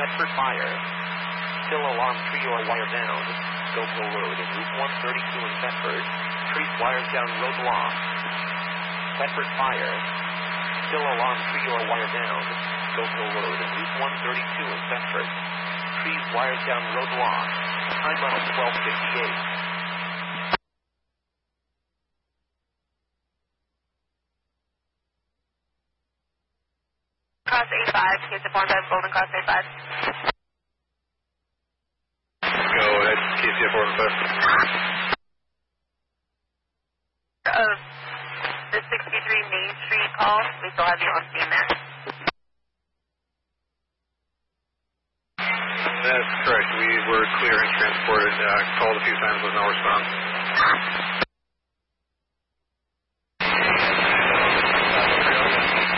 Thetford Fire. Still alarm tree or wire down. Schofield Road and Route 132 in Thetford. Trees, wires down, road lost. Thetford Fire. Still alarm tree or wire down. Schofield Road and Route 132 in Thetford. Trees, wires down, road lost. Time level 1258. Cross A5, here's the 4-5, Golden Cross A5. Go ahead, KCF 4-5. The 63 Main Street call, we still have you on scene there. That's correct. We were clear and transported. Called a few times with no response.